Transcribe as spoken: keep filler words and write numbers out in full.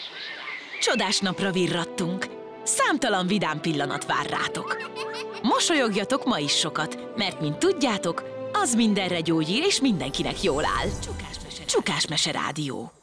Csodás napra virrattunk. Számtalan vidám pillanat vár rátok. Mosolyogjatok ma is sokat, mert, mint tudjátok, az mindenre gyógyír és mindenkinek jól áll. Csukás Mese Rádió.